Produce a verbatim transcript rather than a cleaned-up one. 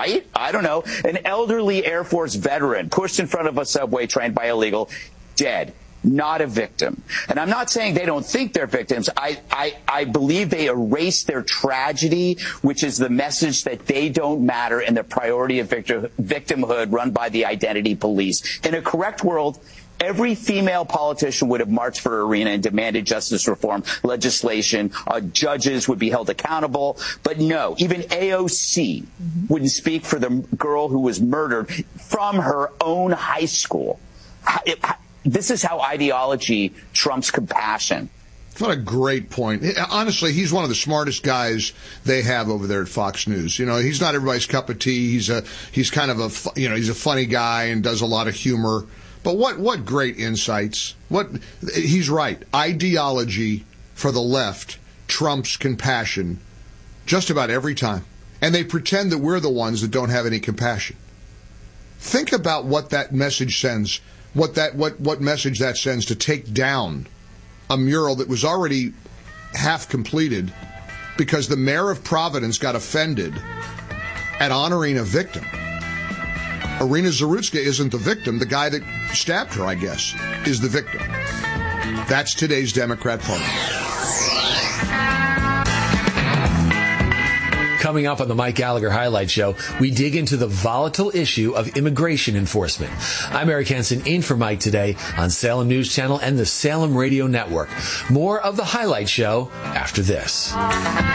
right? I don't know. An elderly Air Force veteran pushed in front of a subway train by illegal, dead. Not a victim. And I'm not saying they don't think they're victims. I, I, I believe they erase their tragedy, which is the message that they don't matter and the priority of victim, victimhood run by the identity police. In a correct world, every female politician would have marched for Irina and demanded justice reform legislation. Uh, judges would be held accountable. But no, even A O C wouldn't speak for the girl who was murdered from her own high school. It, This is how ideology trumps compassion. What a great point. Honestly, he's one of the smartest guys they have over there at Fox News. You know, he's not everybody's cup of tea. He's a he's kind of a you know he's a funny guy and does a lot of humor. But what what great insights. What he's right. Ideology for the left trumps compassion just about every time. And they pretend that we're the ones that don't have any compassion. Think about what that message sends. What that what what message that sends to take down a mural that was already half completed because the mayor of Providence got offended at honoring a victim. Irina Zarutska isn't the victim. The guy that stabbed her, I guess, is the victim. That's today's Democrat Party. Coming up on the Mike Gallagher Highlight Show, we dig into the volatile issue of immigration enforcement. I'm Eric Hansen, in for Mike today on Salem News Channel and the Salem Radio Network. More of the Highlight Show after this.